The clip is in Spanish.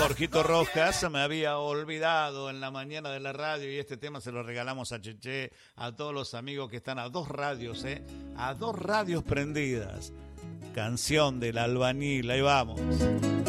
Jorgito Rojas, me había olvidado en la mañana de la radio y este tema se lo regalamos a Cheche, a todos los amigos que están a 2 radios, a 2 radios prendidas. Canción del Albañil, ahí vamos.